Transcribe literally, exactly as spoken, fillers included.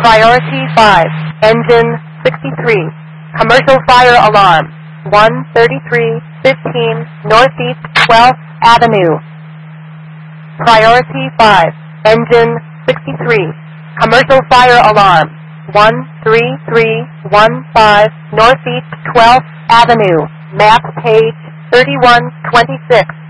Priority five, engine sixty-three, commercial fire alarm, one thirty-three fifteen Northeast twelfth Avenue. Priority five, engine sixty-three, commercial fire alarm, one three three one five Northeast twelfth Avenue, map page thirty-one twenty-six.